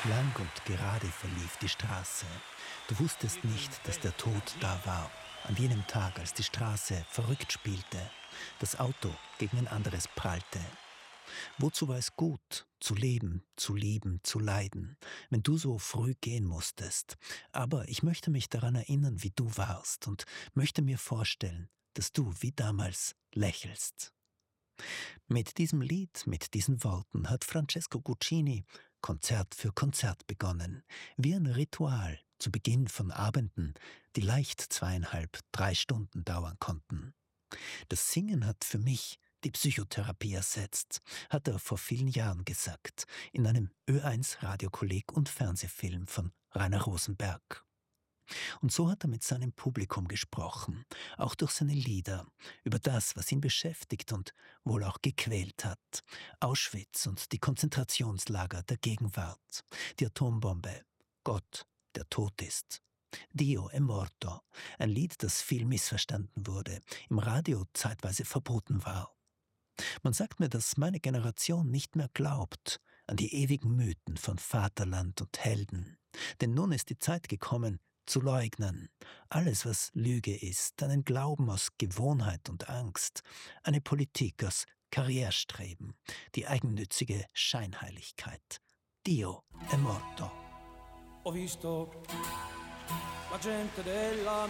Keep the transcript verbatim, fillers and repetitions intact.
Lang und gerade verlief die Straße. Du wusstest nicht, dass der Tod da war. An jenem Tag, als die Straße verrückt spielte, das Auto gegen ein anderes prallte. Wozu war es gut, zu leben, zu lieben, zu leiden, wenn du so früh gehen musstest? Aber ich möchte mich daran erinnern, wie du warst und möchte mir vorstellen, dass du wie damals lächelst. Mit diesem Lied, mit diesen Worten hat Francesco Guccini Konzert für Konzert begonnen, wie ein Ritual zu Beginn von Abenden, die leicht zweieinhalb, drei Stunden dauern konnten. Das Singen hat für mich die Psychotherapie ersetzt, hat er vor vielen Jahren gesagt, in einem Ö eins Radiokolleg- und Fernsehfilm von Rainer Rosenberg. Und so hat er mit seinem Publikum gesprochen, auch durch seine Lieder, über das, was ihn beschäftigt und wohl auch gequält hat. Auschwitz und die Konzentrationslager der Gegenwart, die Atombombe, Gott, der tot ist. Dio è morto, ein Lied, das viel missverstanden wurde, im Radio zeitweise verboten war. Man sagt mir, dass meine Generation nicht mehr glaubt an die ewigen Mythen von Vaterland und Helden. Denn nun ist die Zeit gekommen, zu leugnen. Alles, was Lüge ist, einen Glauben aus Gewohnheit und Angst, eine Politik aus Karrierestreben, die eigennützige Scheinheiligkeit. Dio è morto. Ho visto la gente della